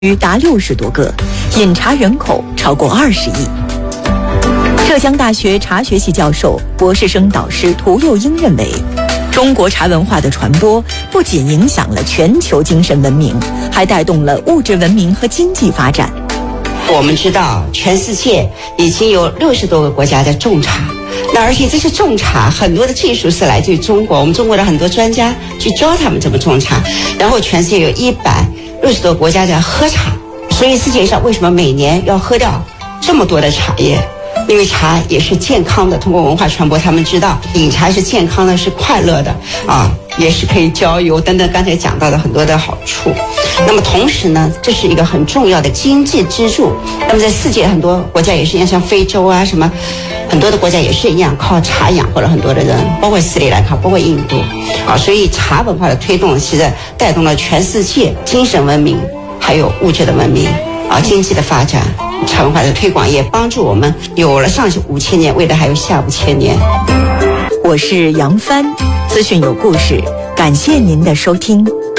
达60多个，饮茶人口超过20亿。浙江大学茶学系教授、博士生导师屠又英认为，中国茶文化的传播不仅影响了全球精神文明，还带动了物质文明和经济发展。 我们知道，全世界已经有60多个国家在种茶，那而且这些种茶很多的技术是来自于中国，我们中国的很多专家去教他们怎么种茶，然后全世界有160多个国家在喝茶，所以世界上为什么每年要喝掉这么多的茶叶？因为茶也是健康的，通过文化传播，他们知道饮茶是健康的，是快乐的也是可以郊游等等刚才讲到的很多的好处。那么同时呢，这是一个很重要的经济支柱。那么在世界很多国家也是一样，像非洲啊什么很多的国家也是一样，靠茶养活了很多的人，包括斯里兰卡，包括印度所以茶文化的推动其实带动了全世界精神文明还有物质的文明经济的发展。茶文化的推广也帮助我们有了上5000年，未来还有下5000年。 我是杨帆，资讯有故事，感谢您的收听。